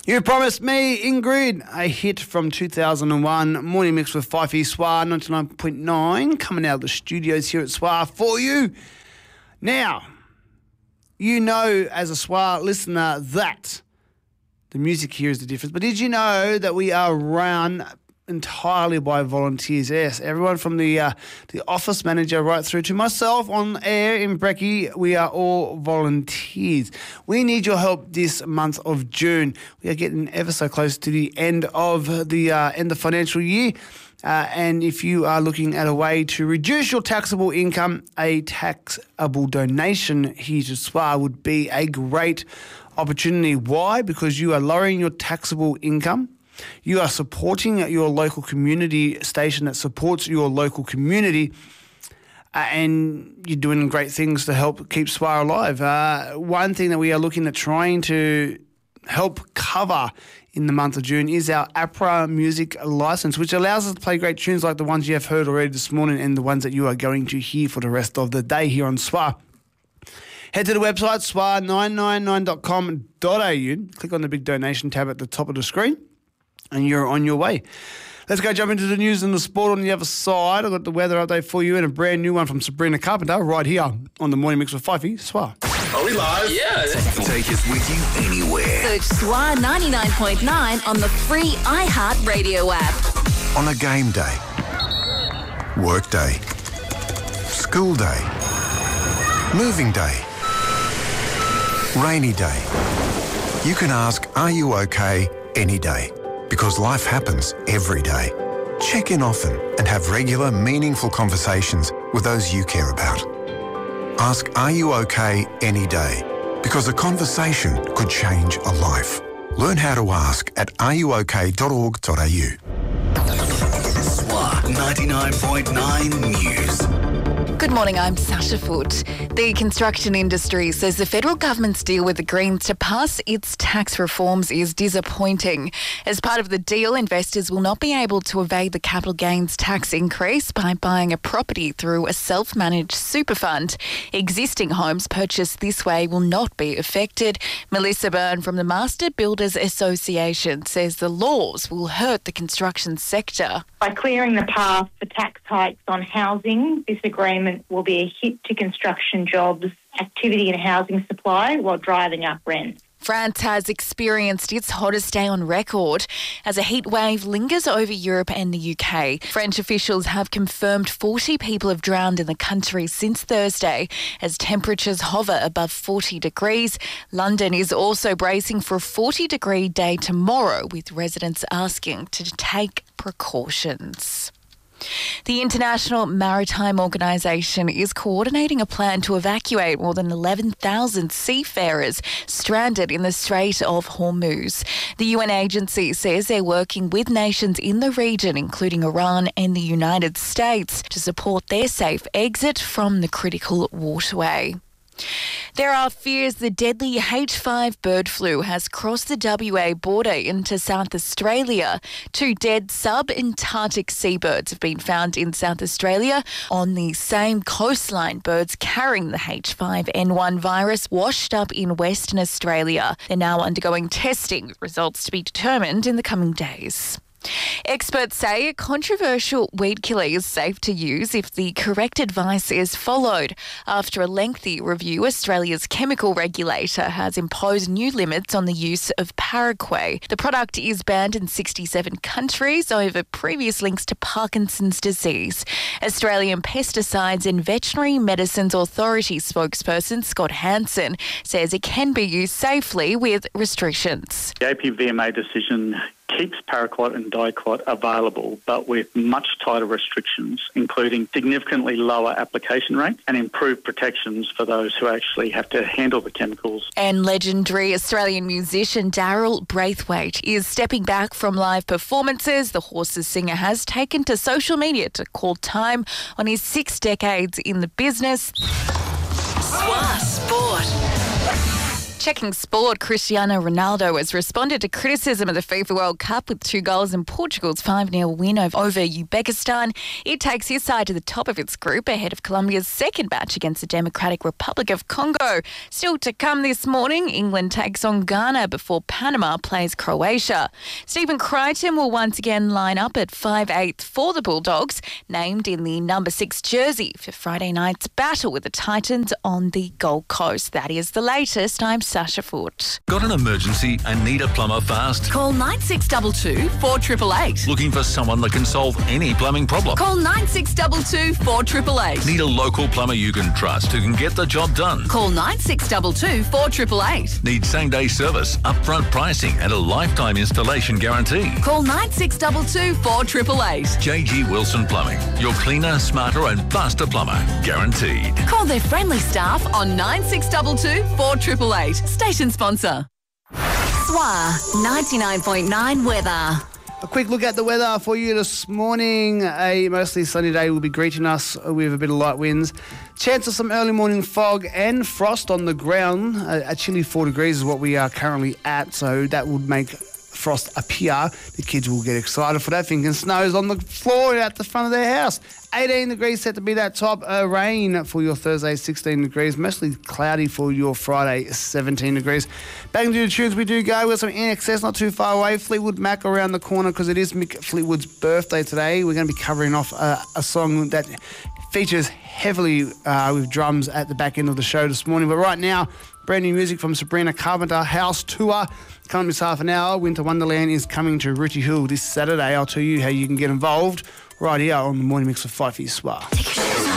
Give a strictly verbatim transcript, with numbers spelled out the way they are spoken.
You Promised Me, Ingrid, a hit from two thousand one. Morning Mix with Fifey S W R ninety-nine point nine, coming out of the studios here at S W R for you. Now, you know as a S W R listener that the music here is the difference, but did you know that we are run entirely by volunteers? Yes, everyone from the uh, the office manager right through to myself on air in Brecky, we are all volunteers. We need your help this month of June. We are getting ever so close to the end of the uh, end of financial year. Uh, and if you are looking at a way to reduce your taxable income, a taxable donation here to S W R would be a great opportunity. Why? Because you are lowering your taxable income. You are supporting your local community station that supports your local community, uh, and you're doing great things to help keep S W R alive. Uh, one thing that we are looking at trying to help cover in the month of June is our APRA music license, which allows us to play great tunes like the ones you have heard already this morning and the ones that you are going to hear for the rest of the day here on S W R. Head to the website, S W R nine nine nine dot com dot a u. Click on the big donation tab at the top of the screen, and you're on your way. Let's go jump into the news and the sport on the other side. I've got the weather update for you and a brand new one from Sabrina Carpenter right here on the Morning Mix with Fifey S W R. Are we live? Yeah. Take us with you anywhere. Search S W R ninety-nine point nine on the free iHeartRadio app. On a game day, work day, school day, moving day, rainy day. You can ask, are you okay any day? Because life happens every day. Check in often and have regular, meaningful conversations with those you care about. Ask, are you okay any day? Because a conversation could change a life. Learn how to ask at are you okay dot org dot a u. S W R ninety-nine point nine News. Good morning, I'm Sasha Foote. The construction industry says the federal government's deal with the Greens to pass its tax reforms is disappointing. As part of the deal, investors will not be able to evade the capital gains tax increase by buying a property through a self-managed super fund. Existing homes purchased this way will not be affected. Melissa Byrne from the Master Builders Association says the laws will hurt the construction sector. By clearing the path for tax hikes on housing, this agreement will be a hit to construction jobs, activity and housing supply while driving up rents. France has experienced its hottest day on record as a heat wave lingers over Europe and the U K. French officials have confirmed forty people have drowned in the country since Thursday as temperatures hover above forty degrees. London is also bracing for a forty degree day tomorrow, with residents asking to take precautions. The International Maritime Organisation is coordinating a plan to evacuate more than eleven thousand seafarers stranded in the Strait of Hormuz. The U N agency says they're working with nations in the region, including Iran and the United States, to support their safe exit from the critical waterway. There are fears the deadly H five bird flu has crossed the W A border into South Australia. Two dead sub-Antarctic seabirds have been found in South Australia on the same coastline. Birds carrying the H five N one virus washed up in Western Australia. They're now undergoing testing, with results to be determined in the coming days. Experts say a controversial weed killer is safe to use if the correct advice is followed. After a lengthy review, Australia's chemical regulator has imposed new limits on the use of Paraquat. The product is banned in sixty-seven countries over previous links to Parkinson's disease. Australian Pesticides and Veterinary Medicines Authority spokesperson Scott Hansen says it can be used safely with restrictions. The A P V M A decision keeps paraquat and diquat available, but with much tighter restrictions, including significantly lower application rates and improved protections for those who actually have to handle the chemicals. And legendary Australian musician Daryl Braithwaite is stepping back from live performances. The Horses singer has taken to social media to call time on his six decades in the business. S W R Sport. Checking sport, Cristiano Ronaldo has responded to criticism of the FIFA World Cup with two goals in Portugal's five nil win over Uzbekistan. It takes his side to the top of its group ahead of Colombia's second match against the Democratic Republic of Congo. Still to come this morning, England takes on Ghana before Panama plays Croatia. Stephen Crichton will once again line up at five eighth for the Bulldogs, named in the number six jersey for Friday night's battle with the Titans on the Gold Coast. That is the latest. I'm Sasha Foote. Got an emergency and need a plumber fast? Call nine six two two, four eight eight eight. Looking for someone that can solve any plumbing problem? Call nine six two two, four eight eight eight. Need a local plumber you can trust who can get the job done? Call nine six two two, four eight eight eight. Need same-day service, upfront pricing and a lifetime installation guarantee? Call nine six two two, four eight eight eight. J G Wilson Plumbing. Your cleaner, smarter and faster plumber. Guaranteed. Call their friendly staff on nine six two two, four eight eight eight. Station sponsor. S W A ninety-nine point nine weather. A quick look at the weather for you this morning. A mostly sunny day will be greeting us with a bit of light winds. Chance of some early morning fog and frost on the ground. A, a chilly four degrees is what we are currently at, so that would make frost appear. The kids will get excited for that, thinking snow's on the floor at the front of their house. eighteen degrees set to be that top. Uh, rain for your Thursday, sixteen degrees. Mostly cloudy for your Friday, seventeen degrees. Back into the tunes we do go with some I N X S not too far away. Fleetwood Mac around the corner because it is Mick Fleetwood's birthday today. We're going to be covering off uh, a song that features heavily uh, with drums at the back end of the show this morning. But right now, brand new music from Sabrina Carpenter, House Tour. Coming this half an hour, Winter Wonderland is coming to Rooty Hill this Saturday. I'll tell you how you can get involved right here on the Morning Mix with Five East S W A.